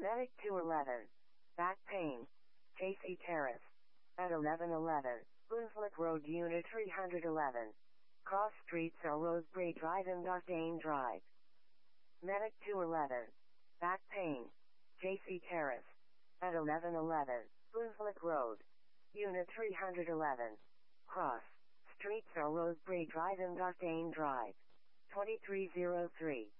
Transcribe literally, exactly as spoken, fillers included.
Medic two eleven. Back pain. J C Terrace. At eleven eleven. Brunswick Road Unit three eleven. Cross streets are Rosebery Drive and Dane Drive. Medic two eleven. Back pain. J C Terrace. At eleven eleven. Brunswick Road. Unit three eleven. Cross streets are Rosebery Drive and Dane Drive. twenty-three oh three.